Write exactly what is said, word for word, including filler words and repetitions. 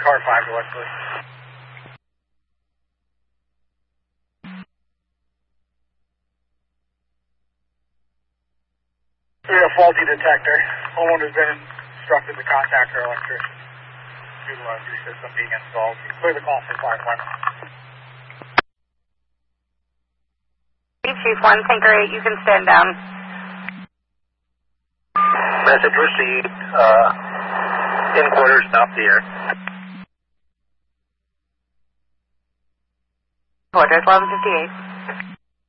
car five to Wesley. We have a faulty detector. Homeowner's been instructed to contact our electrician due to a new system being installed. You can clear the call for five one. Chief one, Tanker eight, you can stand down. Message received. Uh, in quarters, stop the air. Quarters, eleven fifty-eight.